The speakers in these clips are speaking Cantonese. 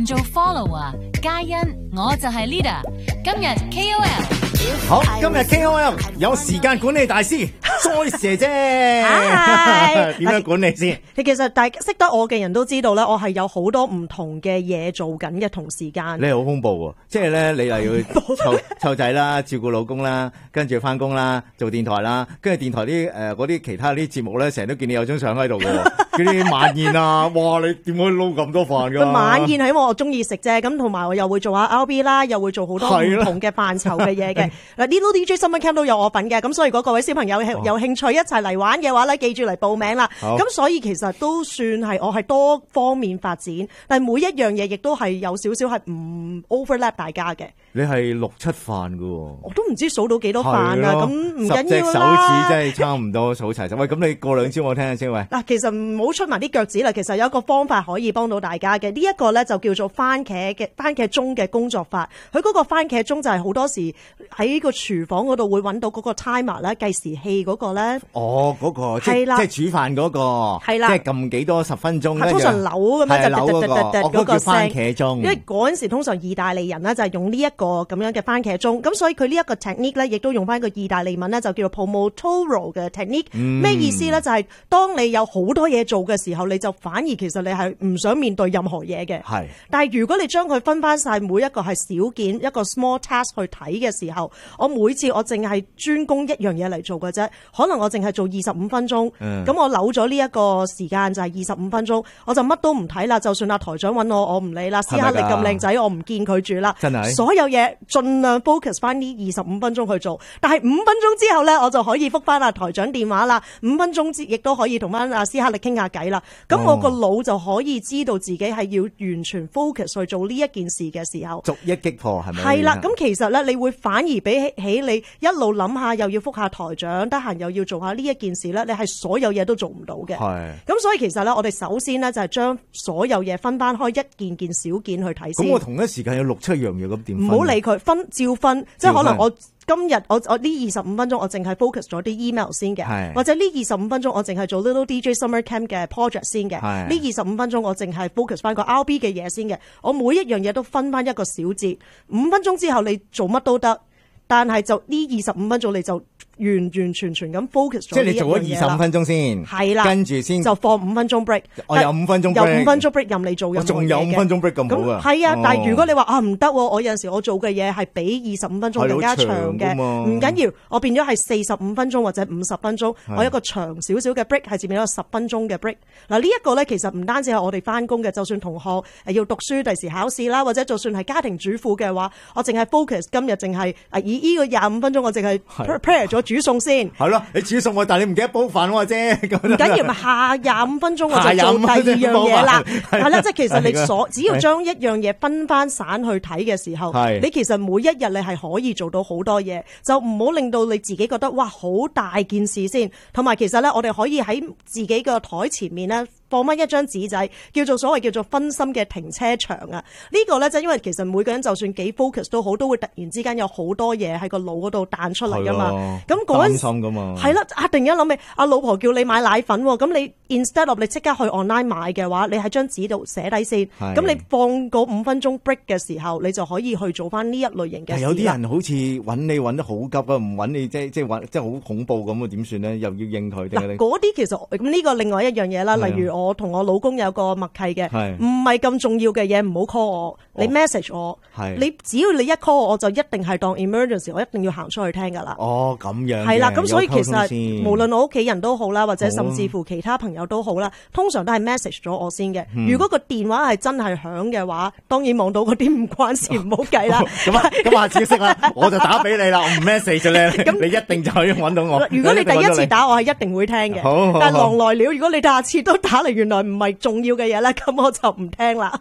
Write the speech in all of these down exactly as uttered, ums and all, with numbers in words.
唔做 follower， 皆因我就係 leader。今日 K O L， 好，今日 K O L 有時間管理大師Joyce姐姐，點樣管理先？ 其實大家識得我嘅人都知道咧，我係有好多唔同嘅嘢做緊嘅同時間。 你係好恐怖喎，即係咧，你又要湊湊仔啦，照顧老公啦，跟住翻工啦，做電台啦，跟住電台啲誒嗰啲其他啲節目咧，成日都見你有張相喺度嘅，嗰啲晚宴啊，哇！你點可以撈咁多飯㗎？ 晚宴係因為我中意食啫，咁同埋我又會做下 R B 啦，又會做好多唔同嘅範疇嘅嘢嘅。嗱，Little D J Summer Camp 都有我份嘅，咁所以如果各位小朋友有有興趣一齊嚟玩嘅話咧，記住嚟報名啦。咁所以其實都算係我係多方面發展，但係每一樣嘢亦都係有少少係唔 overlap 大家嘅。 你係六七飯㗎喎， 我都唔知數到幾多飯啊！咁唔緊要啦， 十隻手指真係差唔多數齊晒。喂，咁你過兩招我聽下先喂。 嗱，其實唔好出埋啲腳趾啦。其實有一個方法可以幫到大家嘅，呢、這、一個咧就叫做番茄嘅番茄鐘嘅工作法。佢嗰個番茄鐘就係好多時喺個廚房嗰度會揾到嗰個 timer 咧，計時器嗰個咧。 哦，嗰、那個即係即係煮飯嗰、那個，係啦，即係撳幾多十分鐘。 通常扭咁樣就突突突突嗰個聲。 番茄鐘。因為嗰陣時通常意大利人咧就係用呢一個咁樣嘅番茄鐘，咁所以佢呢一個 technique 咧亦都用翻個意大利文咧就叫做 Pomodoro 嘅 technique。咩、嗯、意思咧？就係、是、當你有好多嘢做嘅時候，你就反而其實你係唔想面對任何嘢嘅。係。但係如果你將佢分翻晒每一個係小件一個 small task 去睇嘅時候，我每次我淨係專攻一樣嘢嚟做嘅啫。可能我淨係做二十五分鐘，咁、嗯、我扭咗呢一個時間就係二十五分鐘，我就乜都唔睇啦。就算阿台長揾我，我唔理啦。斯克力咁靚仔，我唔見佢住啦。真係。所有嘢盡量 focus 翻呢二十五分鐘去做，但係五分鐘之後咧，我就可以覆翻阿台長電話啦。五分鐘之亦都可以同翻阿斯克力傾下偈啦。咁我個腦就可以知道自己係要完全 focus 去做呢一件事嘅時候， 逐一擊破係咪？ 係啦，咁其實咧，你會反而比起你一路諗下，又要覆下台長，得閒又要做下呢一件事咧，你係所有嘢都做唔到嘅。係。咁所以其實咧，我哋首先咧就係將所有嘢分翻開一件件小件去睇先。 咁我同一時間有六七樣嘢，咁點分？ 唔好理佢，分照分，即係可能我今日我我呢二十五分鐘我淨係 focus 咗啲 email 先嘅，或者呢二十五分鐘我淨係做 Little D J Summer Camp 嘅 project 先嘅，呢二十五分鐘我淨係 focus 翻個 R B 嘅嘢先嘅，我每一樣嘢都分翻一個小節，五分鐘之後你做乜都得，但係就呢二十五分鐘你就完完全全咁 focus 咗。 即係你做咗二十五分鐘先，係啦，跟住先就放五分鐘 break。 我有五分鐘 break， 有五分鐘 break 任你做任何嘢嘅。我仲有五分鐘 break 咁好啊。 係啊，但係如果你話啊唔得，我有陣時我做嘅嘢係比二十五分鐘更加長嘅，唔緊要，我變咗係四十五分鐘或者五十分鐘，我有一個長少少嘅 break 係接變咗十分鐘嘅 break。嗱呢一個咧其實唔單止係我哋翻工嘅，就算同學誒要讀書第時考試啦，或者就算係家庭主婦嘅話，我淨係 focus 今日淨係啊以呢個廿五分鐘我淨係 prepare 咗煮餸先。 係咯，你煮餸我，但係你唔記得煲飯喎啫。唔緊要，咪下廿五分鐘我就做第二樣嘢啦。係啦，即係其實你所只要將一樣嘢分翻散去睇嘅時候，你其實每一日你係可以做到好多嘢，就唔好令到你自己覺得哇好大件事先。同埋其實咧，我哋可以喺自己個台前面咧放翻一張紙仔，叫做所謂叫做分心嘅停車場啊。呢個咧就因為其實每個人就算幾 focus 都好，都會突然之間有好多嘢喺個腦嗰度彈出嚟噶嘛。咁嗰陣時係啦，啊！突然間諗起阿老婆叫你買奶粉，咁你 instead of 你即刻去 online 買嘅話，你喺張紙度寫低先。咁你放嗰五分鐘 break 嘅時候，你就可以去做翻呢一類型嘅事。 有啲人好似揾你揾得好急啊，唔揾你即係即係揾即係好恐怖咁啊？點算咧？又要應佢定係？嗱，嗰啲其實咁呢個另外一樣嘢啦。例如我同我老公有個默契嘅，唔係咁重要嘅嘢唔好 call 我，你 message 我。你只要你一 call 我，我就一定係當 emergency，我一定要行出去聽㗎啦。 哦，咁樣係啦，咁所以其實無論我屋企人都好啦，或者甚至乎其他朋友都好啦，通常都係 message 咗我先嘅。嗯、如果個電話係真係響嘅話，當然望到嗰啲唔關事，唔好計啦。 咁啊，咁下次識啦，我就打俾你啦，我唔 message 你，咁你一定就可以揾到我。 如果你第一次打我係一定會聽嘅，但係狼來了，如果你下次都打嚟，原來唔係重要嘅嘢咧，咁我就唔聽啦。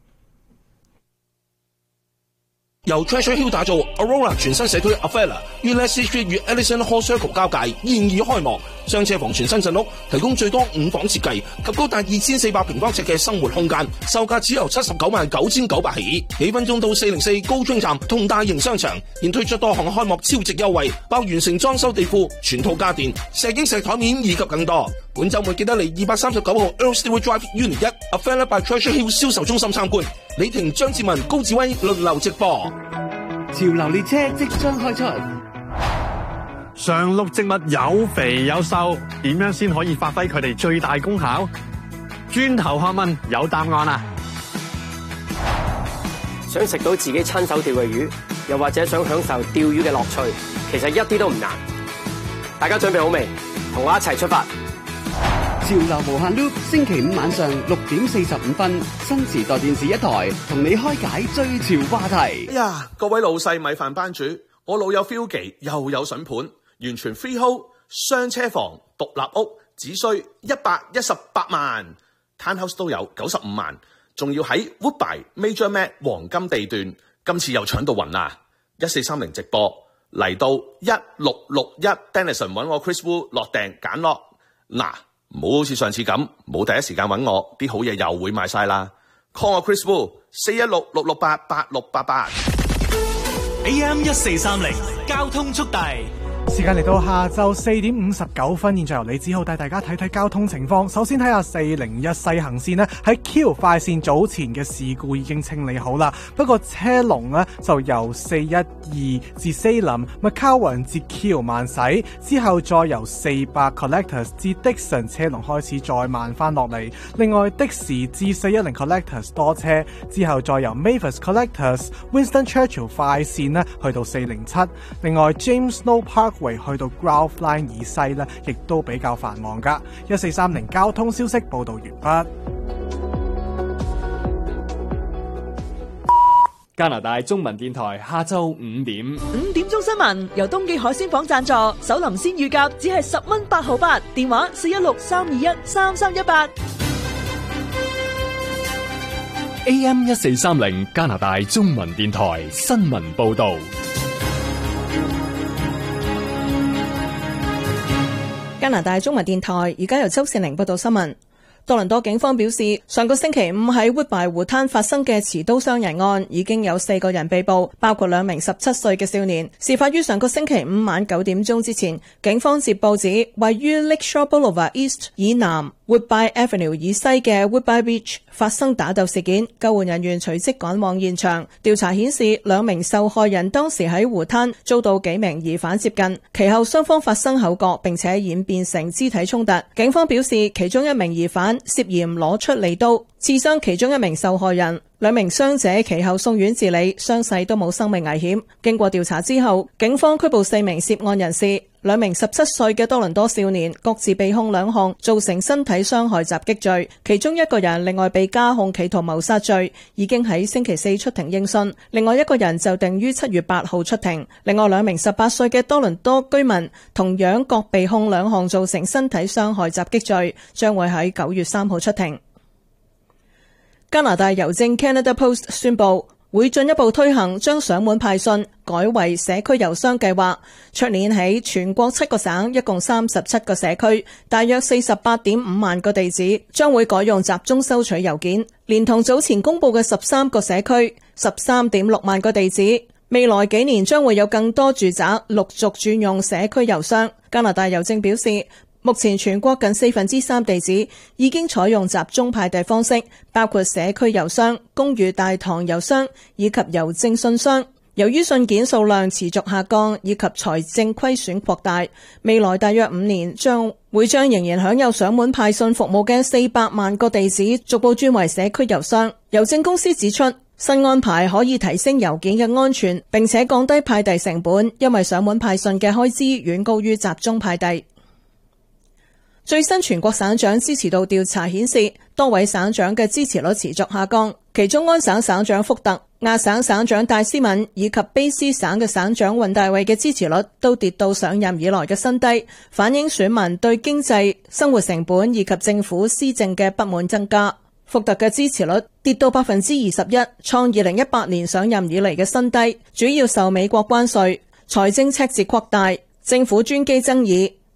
由 Treasure Hill 打造 Aurora 全新社區 Avella 於 Leicester Street 與 Ellison Hall Circle 交界，現已開幕。 雙車房全新陣屋，提供最多五房設計及高達二千四百平方尺嘅生活空間，售價只由七十九萬九千九百起。幾分鐘到四零四高津站同大型商場，現推出多項開幕超值優惠，包完成裝修地庫、全套家電、石英石台面以及更多。本週末記得嚟二百三十九號 Earl Stewart Drive Unit 一 Affiliated by Treasure Hill 銷售中心參觀。李婷、張志文、高志威輪流直播。 潮流列車即將開出。 常綠植物有肥有瘦，點樣先可以發揮佢哋最大功效？轉頭學問有答案啊！ 想食到自己親手釣嘅魚，又或者想享受釣魚嘅樂趣，其實一啲都唔難。大家準備好未？同我一齊出發！ 潮流無限 loop， 星期五晚上六點四十五分，新時代電視一台同你開解最潮話題。 哎呀，各位老細米飯班主，我老友 Philgy 又有筍盤，完全 freehold 雙車房獨立屋，只需一百一十八萬 ，townhouse 都有九十五萬，仲要喺 Woodbine Major Mac 黃金地段，今次又搶到暈啦！一四三零直播嚟到一六六一 Denison 揾我 Chris Wu 落訂揀落嗱。唔好好似上次咁，冇第一時間揾我，啲好嘢又會賣晒啦。call 我 Chris Wu 四一六六六八八六八八。 A M 一四三零交通速遞。 時間嚟到下晝四點五十九分，現在由李子浩帶大家睇睇交通情況。首先睇下四零一西行線呢，喺 Q 快線早前嘅事故已經清理好啦，不過車龍呢就由四一二至 Salem McCowan 至 Q 慢駛，之後再由四百 Collectors 至 Dixon 車龍開始再慢翻落嚟。另外的士至四一零 Collectors 多車，之後再由 Mavis Collectors Winston Churchill 快線呢去到四零七。另外 James Snow Park去到 Grove Line 以西呢，亦都比較繁忙噶。一四三零交通消息報道完畢。 加拿大中文電台下晝五點， 五點鐘新聞由東記海鮮舫贊助，首林鮮乳鴿只係十蚊八毫八，電話四一六三二一三三一八。 A M 一四三零加拿大中文電台新聞報道。 加拿大中文電台而家由周善玲報道新聞。多倫多警方表示，上個星期五喺 Woodbine 湖灘發生嘅持刀傷人案，已經有四個人被捕，包括兩名十七歲嘅少年。事發於上個星期五晚九點鐘之前，警方接報指位於 Lakeshore Boulevard East 以南 Woodbine Avenue 以西嘅 Woodbine Beach 發生打鬥事件，救援人員隨即趕往現場。調查顯示，兩名受害人當時喺湖灘遭到幾名疑犯接近，其後雙方發生口角，並且演變成肢體衝突。警方表示，其中一名疑犯涉嫌攞出利刀刺傷其中一名受害人，兩名傷者其後送院治理，傷勢都冇生命危險。經過調查之後，警方拘捕四名涉案人士，兩名十七歲嘅多倫多少年各自被控兩項造成身體傷害襲擊罪，其中一個人另外被加控企圖謀殺罪，已經喺星期四出庭應訊，另外一個人就定於七月八號出庭。另外兩名十八歲嘅多倫多居民同樣各被控兩項造成身體傷害襲擊罪，將會喺九月三號出庭。加拿大郵政 Canada Post 宣布會進一步推行將上門派信改為社區郵箱計劃，出年起全國七個省一共三十七個社區，大約四十八點五萬個地址將會改用集中收取郵件，連同早前公布嘅十三個社區十三點六萬個地址，未來幾年將會有更多住宅陸續轉用社區郵箱。加拿大郵政表示，目前全國近四分之三地址已經採用集中派遞方式，包括社區郵箱、公寓大堂郵箱以及郵政信箱。由於信件數量持續下降以及財政虧損擴大，未來大約五年將會將仍然享有上門派信服務嘅四百萬個地址逐步轉為社區郵箱。郵政公司指出，新安排可以提升郵件嘅安全，並且降低派遞成本，因為上門派信嘅開支遠高於集中派遞。最新全國省長支持度調查顯示，多位省長嘅支持率持續下降，其中安省省長福特、亞省省長戴斯敏以及卑斯省嘅省長雲大衛嘅支持率都跌到上任以來嘅新低，反映選民對經濟、生活成本以及政府施政嘅不滿增加。福特嘅支持率跌到百分之二十一，創二零一八年上任以嚟嘅新低，主要受美國關稅、財政赤字擴大、政府專機爭議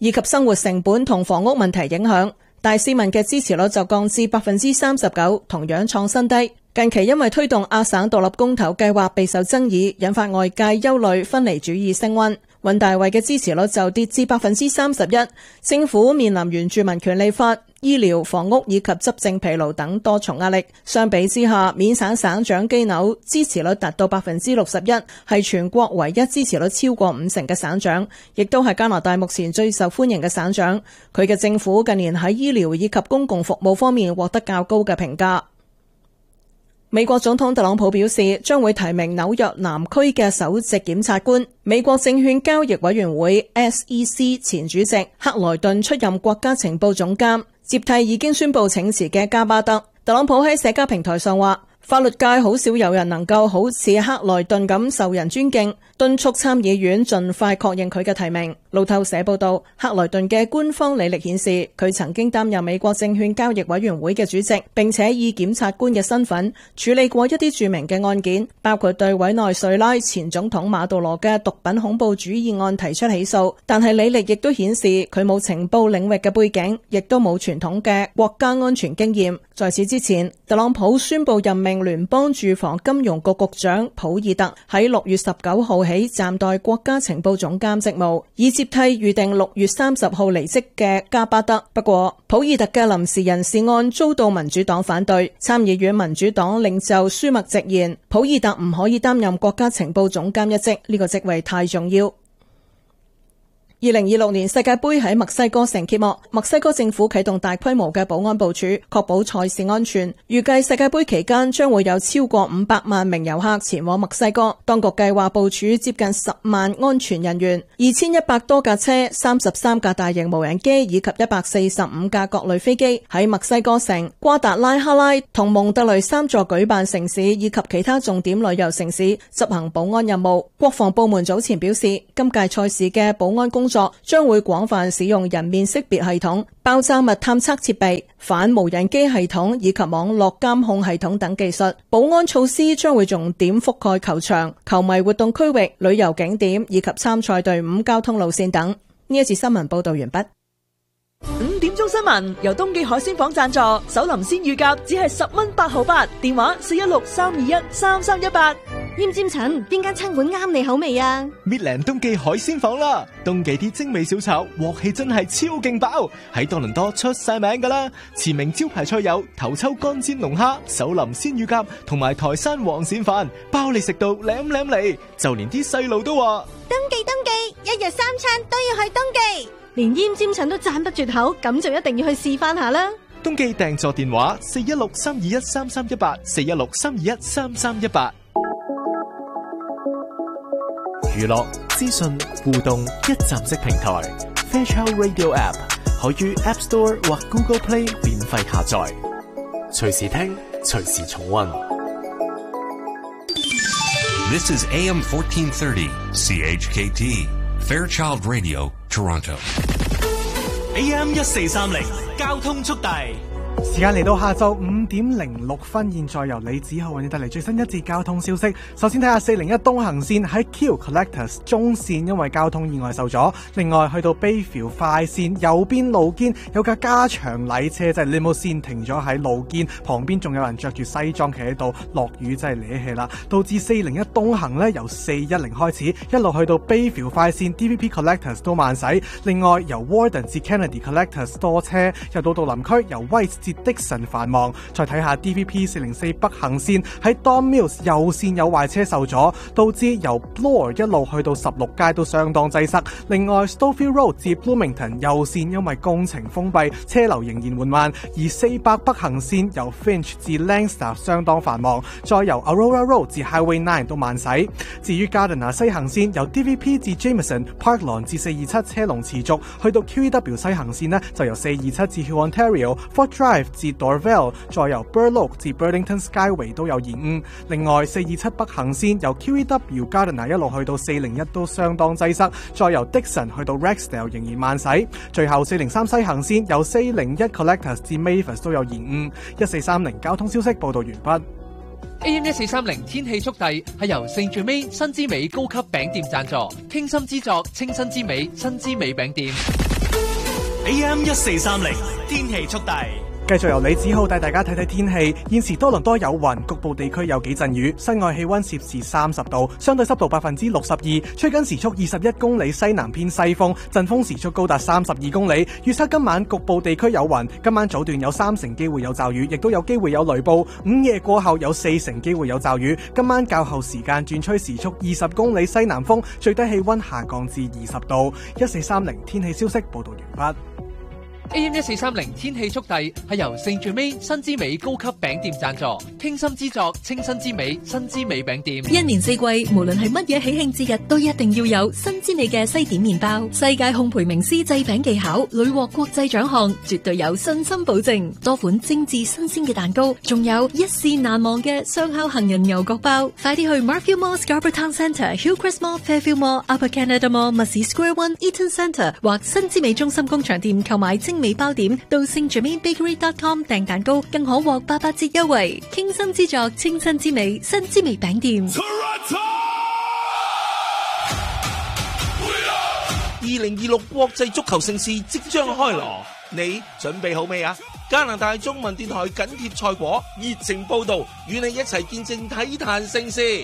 以及生活成本同房屋問題影響，大市民嘅支持率就降至百分之三十九，同樣創新低。近期因為推動亞省獨立公投計劃備受爭議，引發外界憂慮分離主義升溫。尹大維嘅支持率就跌至百分之三十一。政府面臨原住民權利法、醫療、房屋以及執政疲勞等多重壓力。相比之下，緬省省長基紐支持率達到百分之六十一，係全國唯一支持率超過五成嘅省長，亦都係加拿大目前最受歡迎嘅省長。佢嘅政府近年喺醫療以及公共服務方面獲得較高嘅評價。美國總統特朗普表示，將會提名紐約南區嘅首席檢察官。美國證券交易委員會 S E C 前主席克萊頓出任國家情報總監，接替已經宣布請辭嘅加巴德。特朗普喺社交平台上話，法律界好少有人能夠好似克萊頓咁受人尊敬，敦促參議院盡快確認佢嘅提名。路透社報道，克萊頓嘅官方履歷顯示，佢曾經擔任美國證券交易委員會嘅主席，並且以檢察官嘅身份處理過一啲著名嘅案件，包括對委內瑞拉前總統馬杜羅嘅毒品恐怖主義案提出起訴。但係履歷亦都顯示佢冇情報領域嘅背景，亦都冇傳統嘅國家安全經驗。在此之前，特朗普宣布任命聯邦住房金融局局長普爾特喺六月十九號起暫代國家情報總監職務，以接替預定六月三十號離職嘅加巴德。不過，普爾特嘅臨時人事案遭到民主黨反對，參議院民主黨領袖舒默直言，普爾特唔可以擔任國家情報總監一職，呢個職位太重要。二零二六年世界盃喺墨西哥城揭幕，墨西哥政府啟動大規模嘅保安部署，確保賽事安全。預計世界盃期間將會有超過五百萬名遊客前往墨西哥，當局計劃部署接近十萬安全人員，二千一百多架車、三十三架大型無人機以及一百四十五架各類飛機喺墨西哥城、瓜達拉哈拉同蒙特雷三座舉辦城市以及其他重點旅遊城市執行保安任務。國防部門早前表示，今屆賽事嘅保安工作將會廣泛使用人面識別系統、爆炸物探測設備、反無人機系統以及網絡監控系統等技術。保安措施將會重點覆蓋球場、球迷活動區域、旅遊景點以及參賽隊伍交通路線等。呢一次新聞報道完畢。 五點鐘新聞由東記海鮮舫贊助，手林鮮乳鴿只係十蚊八毫八，電話四一六三二一三三一八。 厭尖塵，邊間餐館啱你口味啊？ 搣靚東記海鮮舫啦！東記啲精美小炒，鑊氣真係超勁爆，喺多倫多出晒名噶啦！馳名招牌菜有頭抽乾煎龍蝦、手林鮮乳鴿同埋台山黃鱔飯，包你食到舐舐嚟，就連啲細路都話： 東記東記，一日三餐都要去東記。連厭尖塵都讚不絕口，咁就一定要去試翻下啦！ 東記訂座電話：四一六三二一三三一八，四一六三二一三三一八。娛樂、資訊、互動一站式平台 Fairchild Radio App 可於 App Store 或 Google Play 免費下載，隨時聽，隨時重溫。 This is A M fourteen thirty C H K T Fairchild Radio Toronto A M 一四三零交通速遞。 時間嚟到下晝五點零六分，現在由李子浩為你帶嚟最新一節交通消息。首先睇下四零一東行線喺 Q Collectors 中線因為交通意外受阻，另外去到 Bayview 快線右邊路肩有架加長禮車就係 Limousine 停咗喺路肩旁邊，仲有人着住西裝企喺度，落雨真係瀨氣啦，導致四零一東行呢由四一零開始一路去到 Bayview 快線 D V P Collectors 都慢駛，另外由 Warden 至 Kennedy Collectors 多車，又到杜林區由 White至的神繁忙。再睇下 D V P 四零四北行線喺 Don Mills 右線有壞車受阻，導致由 Bloor 一路去到十六街都相當擠塞。另外 Stouffville Road 至 Bloomington 右線因為工程封閉，車流仍然緩慢。而四百北行線由 Finch 至 Lancaster 相當繁忙，再由 Aurora Road 至 Highway nine 都慢駛。至於 Gardiner 西行線由 D V P 至 Jameson Park Lawn 至四二七車龍持續，去到 Q E W 西行線呢就由四二七至 Hill Ontario Fort Drive 至 Dorvale， 再由 Burloak 至 Burlington Skyway 都有延誤。另外四二七北行線由 Q E W Gardiner 一路去到四零一都相當擠塞，再由 Dixon 去到 Rexdale 仍然慢駛。最後四零三西行線由四零一 Collectors 至 Mavis 都有延誤。一四三零交通消息報道完畢。 A M 一四三零天氣速遞係由聖最美新之美高級餅店贊助，傾心之作清新之美新之美餅店。 A M 一四三零天氣速遞。 繼續由李子浩帶大家睇睇天氣。現時多倫多有雲，局部地區有幾陣雨。室外氣溫攝氏三十度，相對濕度百分之六十二，吹緊時速二十一公里西南偏西風，陣風時速高達三十二公里。預測今晚局部地區有雲，今晚早段有三成機會有驟雨，亦都有機會有雷暴。午夜過後有四成機會有驟雨。今晚較後時間轉吹時速二十公里西南風，最低氣溫下降至二十度。一四三零天氣消息報道完畢。 A M 一四三零天氣速遞係由聖最美新之美高級餅店贊助，傾心之作清新之美新之美餅店。 一年四季，無論係乜嘢喜慶節日，都一定要有新之美嘅西點麵包。世界烘焙名師製餅技巧，屢獲國際獎項，絕對有信心保證。多款精緻新鮮嘅蛋糕，仲有一試難忘嘅雙烤杏仁牛角包。快啲去 Markfield Mall Scarborough Town Centre、Hillcrest Mall、Fairfield Mall、Upper Canada Mall、Mussey Square One、Eaton Centre 或新之美中心工場店購買精美包點，到 Saint Germain Bakery dot com 訂蛋糕，更可獲八八折優惠。傾心之作，清新之美，新之美餅店。 二零二六國際足球盛事即將開鑼，你準備好未啊？加拿大中文電台緊貼賽果，熱情報道，與你一齊見證體壇盛事。